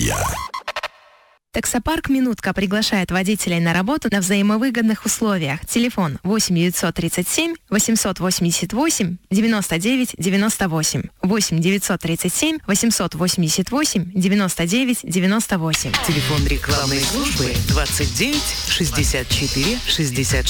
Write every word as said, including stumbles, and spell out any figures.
Россия. Таксопарк «Минутка» приглашает водителей на работу на взаимовыгодных условиях. Телефон восемь девятьсот тридцать семь восемьсот восемьдесят восемь девяносто девять девяносто восемь. восемь девятьсот тридцать семь восемьсот восемьдесят восемь девяносто девять девяносто восемь. Телефон рекламной службы двадцать девять шестьдесят четыре шестьдесят